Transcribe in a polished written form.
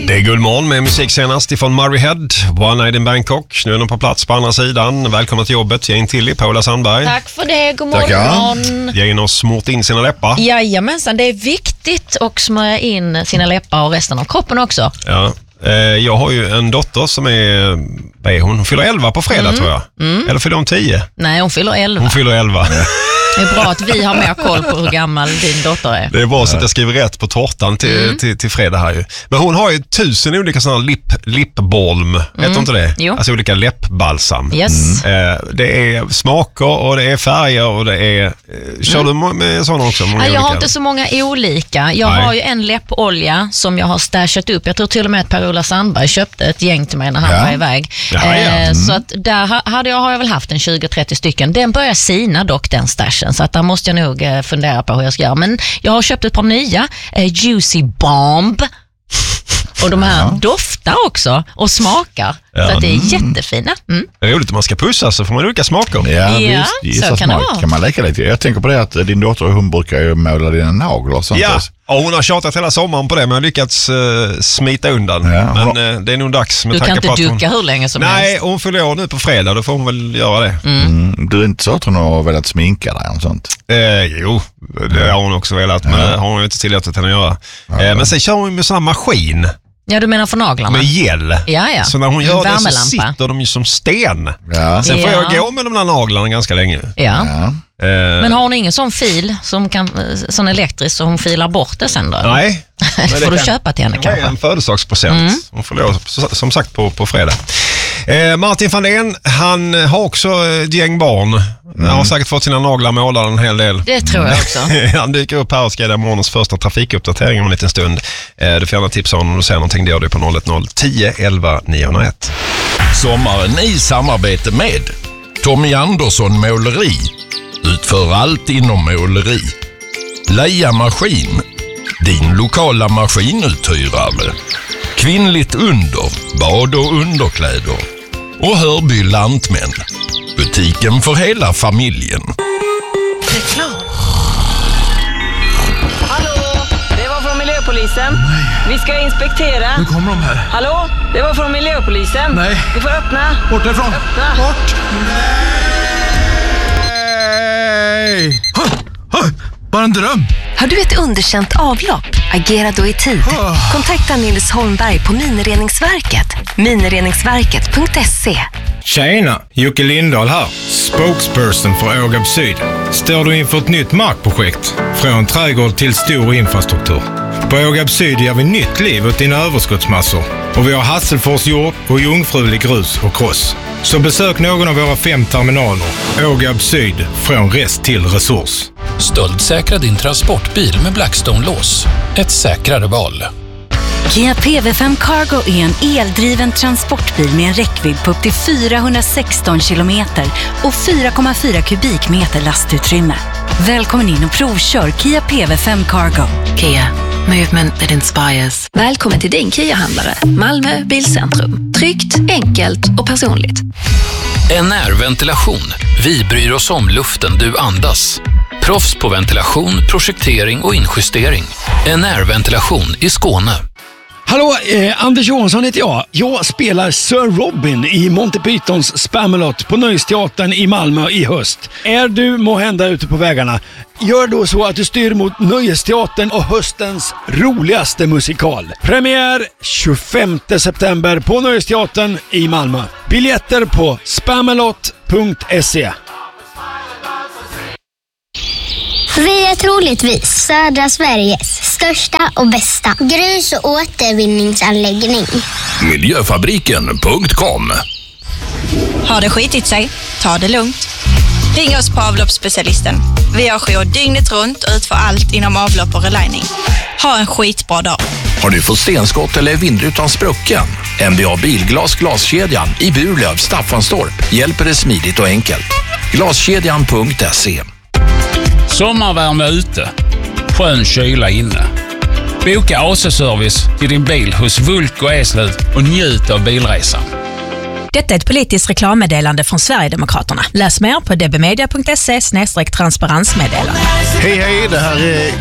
Det är Guldmorgon med musik senast ifrån Murray Head, One Night in Bangkok. Nu är de på plats på andra sidan. Välkommen till jobbet, Jane Tilly, Paula Sandberg. Tack för det, god morgon. Jane har smort in sina läppar. Jajamensan, det är viktigt att smörja in sina läppar och resten av kroppen också. Ja. Jag har ju en dotter som är hon fyller 11 på fredag tror jag. Eller fyller hon 10? Nej, hon fyller 11. Hon fyller 11. Det är bra att vi har mer koll på hur gammal din dotter är. Det är bra så att jag skriver rätt på tårtan till fredag här ju. Men hon har ju 1000 olika sådana lipbalm, heter inte det? Jo. Alltså olika läppbalsam. Yes. Det är smaker och det är färger och det är... Kör du med sådana också? Jag har inte så många olika. Jag har ju en läppolja som jag har stashat upp. Jag tror till och med att Per-Ola Sandberg köpte ett gäng till mig när han var iväg. Så att där har jag väl haft en 20-30 stycken. Den börjar sina dock, den stashen. Så att där måste jag nog fundera på hur jag ska göra. Men jag har köpt ett par nya. Juicy Bomb. Och de här doftar också och smakar. Så att det är jättefina. Det är roligt om man ska pussa så får man olika smaker. Ja visst, så kan det vara. Kan man leka lite. Jag tänker på det att din dotter, hon brukar ju måla dina naglar och sånt. Ja, och hon har tjatat hela sommaren på det, men jag har lyckats smita undan. Men det är nog dags med tanke på att Du kan inte ducka hur länge som helst. Nej, hon fyller år nu på fredag, då får hon väl göra det. Du är inte så att hon har velat sminka dig och sånt? Jo, det har hon också velat, men det har hon ju inte tillåtit henne att göra. Men sen kör hon med sån här maskin. Ja, du menar för naglarna? Med gel. Ja. Så när hon gör det så sitter de ju som sten. Ja. Sen får jag gå med de där naglarna ganska länge. Ja. Men har hon ingen sån fil sån elektrisk så hon filar bort det sen då? Nej. Det får du köpa till henne kanske. Det är en födelsedagspresent. Hon får lov, som sagt på fredag. Martin van den, han har också ett gäng barn. Han har säkert fått sina naglar målade en hel del. Det tror jag också. Han dyker upp här och ska göra morgonens första trafikuppdatering om en liten stund. Du får gärna tipsa om du säger någonting. Det gör du på 010 10 11 901. Sommaren i samarbete med Tommy Andersson Måleri. Utför allt inom måleri. Leia Maskin. Din lokala maskinuthyrare. Kvinnligt under, bad och underkläder. Och Hörby Lantmän. Butiken för hela familjen. Reklam. Hallå, det var från miljöpolisen. Nej. Vi ska inspektera. Nu kommer de här. Hallå, det var från miljöpolisen. Nej. Vi får öppna. Bort därifrån. Öppna. Bort. Nej. Bara en dröm. Har du ett underkänt avlopp? Agera då i tid. Kontakta Nils Holmberg på Minireningsverket. Minireningsverket.se. Tjena, Jocke Lindahl här. Spokesperson för Ågab Syd. Står du inför ett nytt markprojekt? Från trädgård till stor infrastruktur. På Ågab Syd ger vi nytt liv åt dina överskottsmassor. Och vi har Hasselfors jord och jungfrulig grus och kross. Så besök någon av våra 5 terminaler. Ågab Syd, från rest till resurs. Stöldsäkra din transportbil med Blackstone-lås. Ett säkrare val. Kia PV5 Cargo är en eldriven transportbil med en räckvidd på upp till 416 kilometer och 4,4 kubikmeter lastutrymme. Välkommen in och provkör Kia PV5 Cargo. Kia, movement that inspires. Välkommen till din Kia-handlare. Malmö Bilcentrum. Tryggt, enkelt och personligt. NR Ventilation. Vi bryr oss om luften du andas. Proffs på ventilation, projektering och injustering. NR Ventilation i Skåne. Hallå, Anders Johansson heter jag. Jag spelar Sir Robin i Monty Pythons Spamalot på Nöjesteatern i Malmö i höst. Är du måhända ute på vägarna? Gör då så att du styr mot Nöjesteatern och höstens roligaste musikal. Premiär 25 september på Nöjesteatern i Malmö. Biljetter på spamalot.se. Vi är troligtvis södra Sveriges största och bästa grus- och återvinningsanläggning. Miljöfabriken.com. Har det skitit sig? Ta det lugnt. Ring oss på avloppsspecialisten. Vi har jour dygnet runt och utför allt inom avlopp och relining. Ha en skitbra dag. Har du fått stenskott eller vindrutan sprucken? MBA Bilglas Glaskedjan i Burlöv, Staffanstorp hjälper det smidigt och enkelt. Glaskedjan.se. Sommarvärme ute, skön kyla inne. Boka AC-service till din bil hos Vulk och Eslöv och njut av bilresan. Detta är ett politiskt reklammeddelande från Sverigedemokraterna. Läs mer på dbmedia.se/transparensmeddelande. Hej, det här är